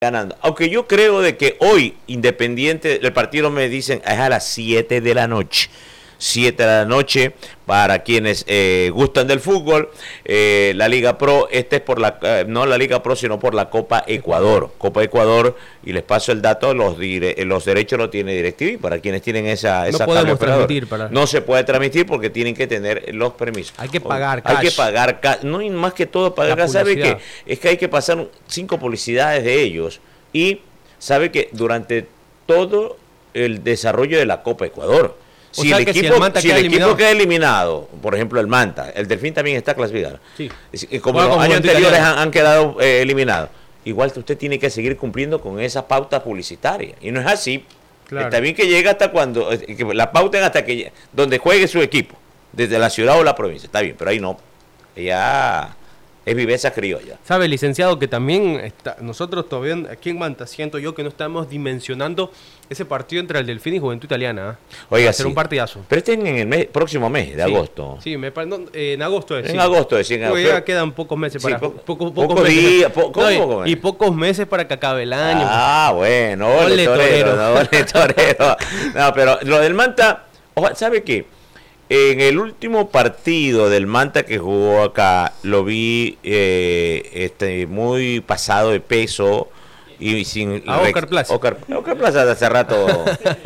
ganando. Aunque yo creo de que hoy, Independiente, el partido me dicen es a las 7 de la noche. 7 de la noche para quienes gustan del fútbol. La Liga Pro, este es por no la Liga Pro, sino por la Copa Ecuador. Copa Ecuador, y les paso el dato, los derechos lo tiene DirecTV, para quienes tienen esa no podemos transmitir. No se puede transmitir porque tienen que tener los permisos. Hay que pagar cash. Hay que pagar cash. No, y más que todo pagar cash. ¿Sabe qué? Es que hay que pasar 5 publicidades de ellos. Y sabe que durante todo el desarrollo de la Copa Ecuador, si el equipo queda eliminado, por ejemplo el Manta, el Delfín también está clasificado, sí. Como los años anteriores han quedado eliminados, igual que usted tiene que seguir cumpliendo con esa pauta publicitaria, y no es así. Claro. Está bien que llegue hasta cuando, que la pauta es hasta que donde juegue su equipo, desde la ciudad o la provincia, está bien, pero ahí no, ya es viveza criolla. Sabe, licenciado, que también nosotros todavía aquí en Manta siento yo que no estamos dimensionando ese partido entre el Delfín y Juventud Italiana. Oiga, va a ser un partidazo. Pero este en el próximo mes de agosto. Sí, en agosto es. En agosto es. Ya quedan pocos meses para. Pocos días. Y pocos meses para que acabe el año. Ah, bueno. Ole torero. No, pero lo del Manta, ¿sabe qué? En el último partido del Manta que jugó acá, lo vi muy pasado de peso y sin Oscar Plaza. Oscar Plaza de hace rato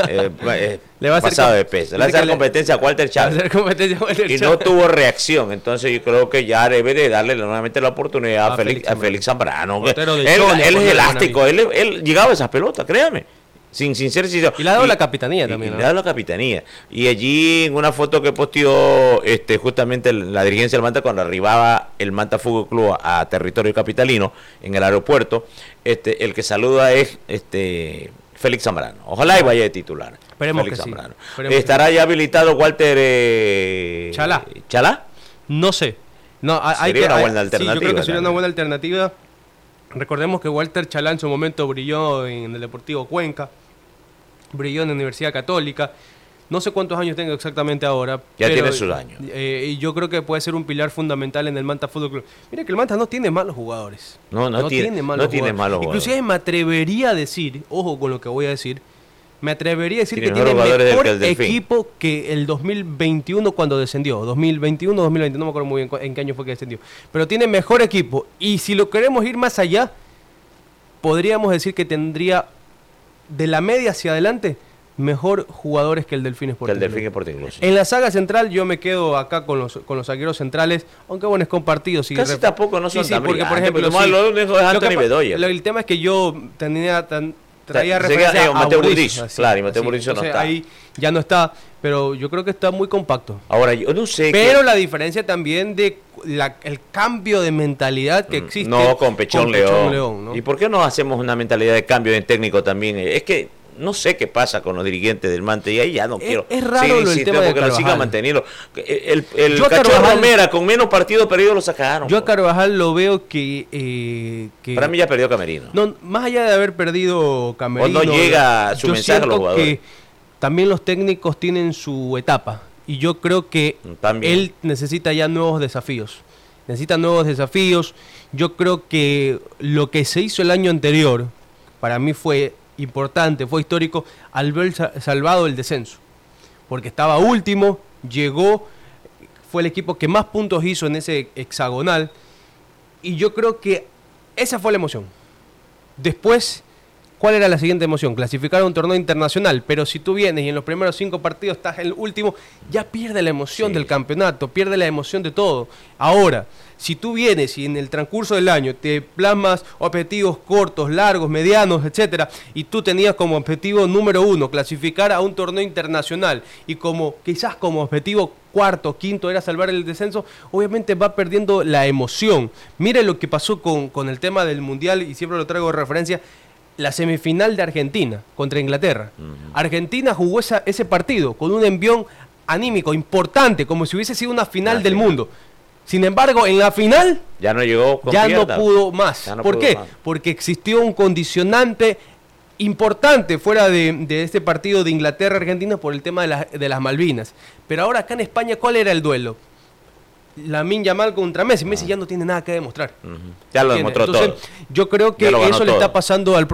le va a pasado de peso. Le va a hacer competencia a Walter Chávez. Y no tuvo reacción. Entonces yo creo que ya debe de darle nuevamente la oportunidad a Félix Zambrano. Él es elástico, él llegaba a esas pelotas, créame. Sin ser sincero. Y le ha dado la capitanía también, ¿no? Le ha dado la capitanía. Y allí, en una foto que posteó justamente la dirigencia del Manta, cuando arribaba el Manta Fútbol Club a territorio capitalino, en el aeropuerto, el que saluda es Félix Zambrano. Ojalá y vaya de titular. Esperemos Félix que Zambrano. Sí. ¿Estará ya habilitado Walter Chalá? No sé. No, sería una buena alternativa. Sí, yo creo que sería una buena alternativa. Recordemos que Walter Chalá en su momento brilló en el Deportivo Cuenca. Brilló en la Universidad Católica, no sé cuántos años tengo exactamente ahora. Ya tiene sus años. Y yo creo que puede ser un pilar fundamental en el Manta Fútbol Club. Mira que el Manta no tiene malos jugadores. No tiene malos jugadores. Inclusive me atrevería a decir, ojo con lo que voy a decir, que tiene mejor equipo que el 2021 cuando descendió. 2021, 2020, no me acuerdo muy bien en qué año fue que descendió. Pero tiene mejor equipo. Y si lo queremos ir más allá, podríamos decir que tendría, de la media hacia adelante, mejor jugadores que el Delfín Sporting Club. En la saga central yo me quedo acá con los zagueros centrales, aunque bueno, es compartido. Casi tampoco no son tan porque por ejemplo, el tema es que yo traía referencia a Mateo Burdizo. Claro, y Mateo Burdizo no está. Ahí ya no está, pero yo creo que está muy compacto. Ahora, yo no sé. Pero la diferencia también de el cambio de mentalidad que existe. No, con Pechón León, ¿no? ¿Y por qué no hacemos una mentalidad de cambio de técnico también? Es que no sé qué pasa con los dirigentes del Manta y ahí ya no quiero. Es raro el tema de Carvajal. Lo siga manteniendo. El Cachorro Romera, con menos partidos perdidos, lo sacaron. Yo a Carvajal lo veo que para mí ya perdió Camerino. No, más allá de haber perdido Camerino. O no llega su mensaje a los jugadores. Que también los técnicos tienen su etapa. Y yo creo que él necesita ya nuevos desafíos. Yo creo que lo que se hizo el año anterior, para mí fue importante, fue histórico, al ver salvado el descenso. Porque estaba último, llegó, fue el equipo que más puntos hizo en ese hexagonal. Y yo creo que esa fue la emoción. Después, ¿cuál era la siguiente emoción? Clasificar a un torneo internacional, pero si tú vienes y en los primeros 5 partidos estás en el último, ya pierde la emoción del campeonato, pierde la emoción de todo. Ahora, si tú vienes y en el transcurso del año te plasmas objetivos cortos, largos, medianos, etcétera, y tú tenías como objetivo número 1 clasificar a un torneo internacional y quizás como objetivo 4º, 5º era salvar el descenso, obviamente va perdiendo la emoción. Mire lo que pasó con el tema del Mundial, y siempre lo traigo de referencia, la semifinal de Argentina contra Inglaterra. Argentina jugó ese partido con un envión anímico importante, como si hubiese sido una final del mundo. Sin embargo, en la final ya no llegó con ya no pudo más. ¿Por qué? Porque existió un condicionante importante fuera de este partido de Inglaterra-Argentina por el tema de las Malvinas. Pero ahora acá en España, ¿cuál era el duelo? Lamine Yamal contra Messi. Messi ya no tiene nada que demostrar. Ya lo demostró todo. Yo creo que eso le está pasando al